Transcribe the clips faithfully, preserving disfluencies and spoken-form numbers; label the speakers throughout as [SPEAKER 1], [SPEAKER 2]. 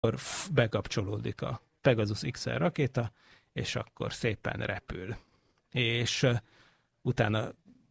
[SPEAKER 1] bekapcsolódik a Pegasus iksz el rakéta, és akkor szépen repül. És uh, utána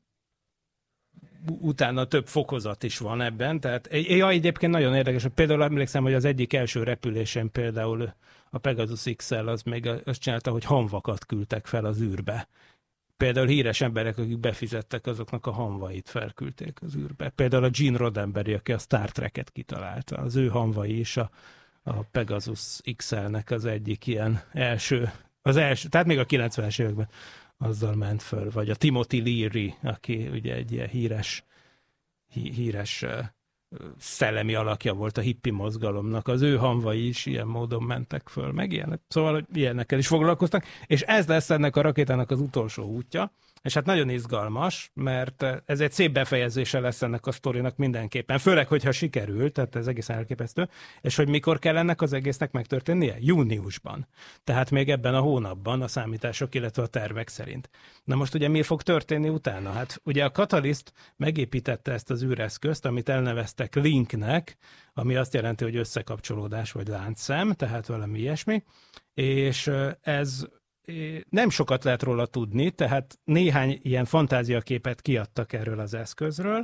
[SPEAKER 1] utána több fokozat is van ebben, tehát ja, egyébként nagyon érdekes, például emlékszem, hogy az egyik első repülésen például a Pegasus iksz el az még azt csinálta, hogy hamvakat küldtek fel az űrbe. Például híres emberek, akik befizettek, azoknak a hamvait felküldték az űrbe. Például a Gene Roddenberry, aki a Star Trek-et kitalálta, az ő hamvai is a, a Pegasus iksz elnek az egyik ilyen első, az első, tehát még a kilencvenes években azzal ment föl, vagy a Timothy Leary, aki ugye egy ilyen híres, hí, híres uh, szellemi alakja volt a hippi mozgalomnak, az ő hamvai is ilyen módon mentek föl, meg ilyenek. Szóval, hogy ilyenekkel is foglalkoztak, és ez lesz ennek a rakétának az utolsó útja, és hát nagyon izgalmas, mert ez egy szép befejezése lesz ennek a sztorinak mindenképpen, főleg, hogyha sikerül, tehát ez egészen elképesztő, és hogy mikor kell ennek az egésznek megtörténnie? Júniusban. Tehát még ebben a hónapban a számítások, illetve a tervek szerint. Na most ugye mi fog történni utána? Hát ugye a Catalyst megépítette ezt az űreszközt, amit elneveztek Linknek, ami azt jelenti, hogy összekapcsolódás vagy láncszem, tehát valami ilyesmi, és ez nem sokat lehet róla tudni, tehát néhány ilyen fantáziaképet kiadtak erről az eszközről,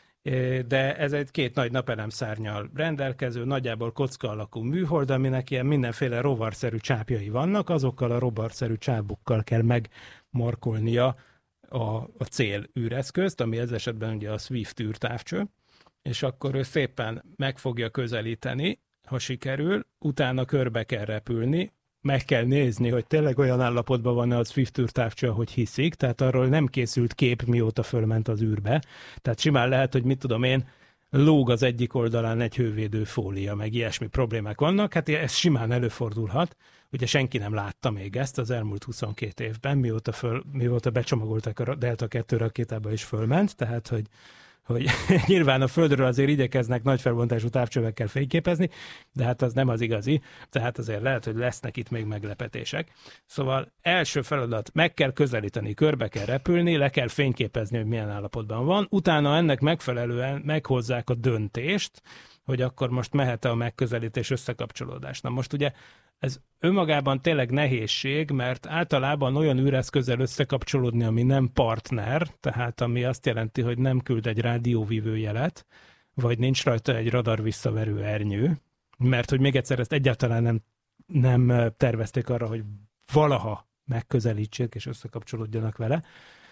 [SPEAKER 1] de ez egy két nagy napelemszárnnyal rendelkező, nagyjából kocka alakú műhold, aminek ilyen mindenféle rovarszerű csápjai vannak, azokkal a rovarszerű csábukkal kell megmarkolnia a, a cél űreszközt, ami ez esetben ugye a Swift űrtávcső, és akkor ő szépen meg fogja közelíteni, ha sikerül, utána körbe kell repülni, meg kell nézni, hogy tényleg olyan állapotban van az Swift űrtávcső, ahogy hiszik, tehát arról nem készült kép, mióta fölment az űrbe. Tehát simán lehet, hogy mit tudom én, lóg az egyik oldalán egy hővédő fólia, meg ilyesmi problémák vannak, hát ez simán előfordulhat. Ugye senki nem látta még ezt az elmúlt huszonkét évben, mióta, föl, mióta becsomagolták a Delta kettő rakétába is fölment, tehát hogy hogy nyilván a Földről azért igyekeznek nagy felbontású távcsövekkel fényképezni, de hát az nem az igazi, tehát azért lehet, hogy lesznek itt még meglepetések. Szóval első feladat, meg kell közelíteni, körbe kell repülni, le kell fényképezni, hogy milyen állapotban van, utána ennek megfelelően meghozzák a döntést, hogy akkor most mehet-e a megközelítés összekapcsolódás. Na most ugye ez önmagában tényleg nehézség, mert általában olyan űreszközzel összekapcsolódni, ami nem partner, tehát ami azt jelenti, hogy nem küld egy rádióvívő jelet, vagy nincs rajta egy radar visszaverő ernyő, mert hogy még egyszer ezt egyáltalán nem, nem tervezték arra, hogy valaha megközelítsék és összekapcsolódjanak vele,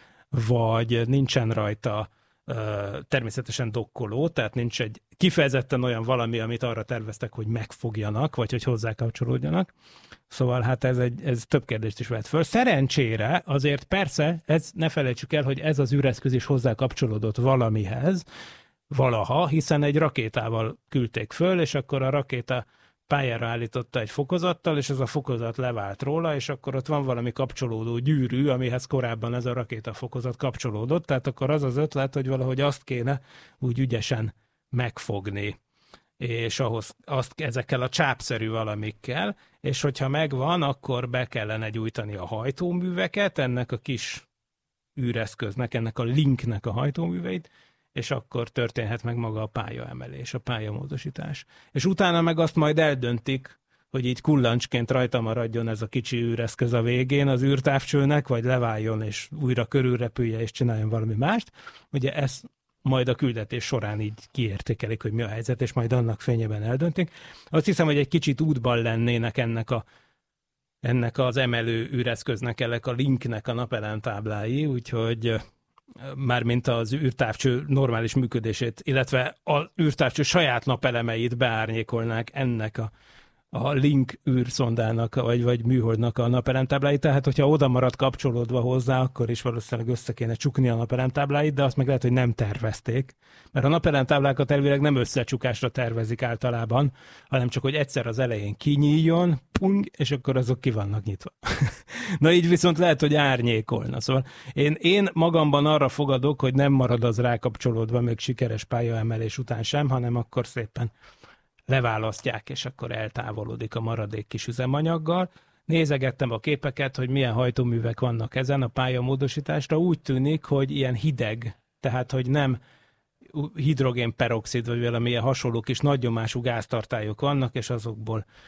[SPEAKER 1] vagy nincsen rajta természetesen dokkoló, tehát nincs egy kifejezetten olyan valami, amit arra terveztek, hogy megfogjanak, vagy hogy hozzá kapcsolódjanak. Szóval hát ez, egy, ez több kérdést is vett föl. Szerencsére azért persze, ez, ne felejtsük el, hogy ez az űreszköz is hozzá kapcsolódott valamihez, valaha, hiszen egy rakétával küldték föl, és akkor a rakéta pályára állította egy fokozattal, és ez a fokozat levált róla, és akkor ott van valami kapcsolódó gyűrű, amihez korábban ez a rakétafokozat kapcsolódott, tehát akkor az az ötlet, hogy valahogy azt kéne úgy ügyesen megfogni, és ahhoz azt ezekkel a csápszerű valamikkel, és hogyha megvan, akkor be kellene gyújtani a hajtóműveket, ennek a kis űreszköznek, ennek a Linknek a hajtóműveit, és akkor történhet meg maga a pályaemelés, a pályamódosítás. És utána meg azt majd eldöntik, hogy így kullancsként rajta maradjon ez a kicsi űreszköz a végén az űrtávcsőnek, vagy leváljon, és újra körülrepülje, és csináljon valami mást. Ugye ezt majd a küldetés során így kiértékelik, hogy mi a helyzet, és majd annak fényében eldöntik. Azt hiszem, hogy egy kicsit útban lennének ennek a ennek az emelő űreszköznek, ennek a Linknek a napelemtáblái, úgyhogy mármint az űrtávcső normális működését, illetve az űrtávcső saját napelemeit beárnyékolnák ennek a, a Link űrszondának, vagy, vagy műholdnak a napelemtábláit, tehát hogyha oda marad kapcsolódva hozzá, akkor is valószínűleg össze kéne csukni a napelemtábláit, de azt meg lehet, hogy nem tervezték, mert a napelemtáblákat elvileg nem összecsukásra tervezik általában, hanem csak, hogy egyszer az elején kinyíljon, pung, és akkor azok ki vannak nyitva. Na így viszont lehet, hogy árnyékolna. Szóval én, én magamban arra fogadok, hogy nem marad az rákapcsolódva még sikeres pályaemelés után sem, hanem akkor szépen leválasztják, és akkor eltávolodik a maradék kis üzemanyaggal. Nézegettem a képeket, hogy milyen hajtóművek vannak ezen a pályamódosításra. Úgy tűnik, hogy ilyen hideg, tehát hogy nem hidrogénperoxid, vagy valamilyen hasonló kis nagynyomású gáztartályok vannak, és azokból